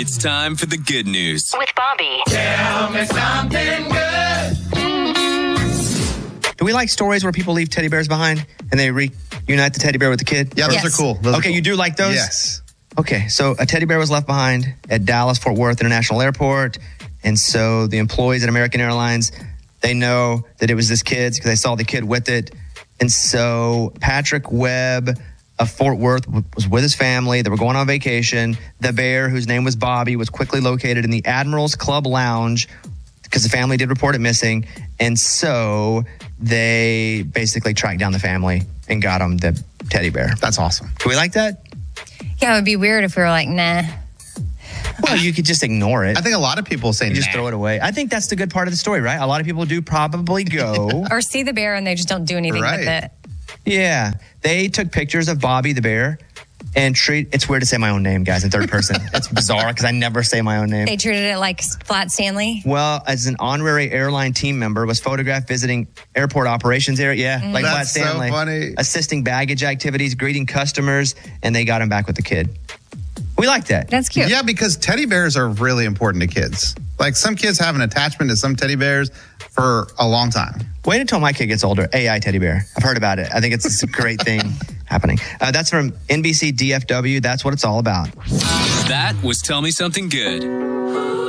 It's time for the good news. With Bobby. Tell me something good. Do we like stories where people leave teddy bears behind and they reunite the teddy bear with the kid? Yeah, those are cool. Those are cool. You do like those? Yes. Okay, so a teddy bear was left behind at Dallas-Fort Worth International Airport. And so the employees at American Airlines, they know that it was this kid's because they saw the kid with it. And so Patrick Webb of Fort Worth was with his family. They were going on vacation. The bear, whose name was Bobby, was quickly located in the Admiral's Club Lounge because the family did report it missing. And so they basically tracked down the family and got him the teddy bear. That's awesome. Do we like that? Yeah, it would be weird if we were like, nah. Well, you could just ignore it. I think a lot of people say just throw it away. I think that's the good part of the story, right? A lot of people do probably go. Or see the bear and they just don't do anything with it. Yeah. They took pictures of Bobby the bear and it's weird to say my own name, guys, in third person. It's bizarre because I never say my own name. They treated it like Flat Stanley? Well, as an honorary airline team member, was photographed visiting airport operations area. Yeah, like Flat Stanley. So funny. Assisting baggage activities, greeting customers, and they got him back with the kid. We like that. That's cute. Yeah, because teddy bears are really important to kids. Like some kids have an attachment to some teddy bears for a long time. Wait until my kid gets older. AI teddy bear. I've heard about it. I think it's a great thing happening. That's from NBC DFW. That's what it's all about. That was Tell Me Something Good.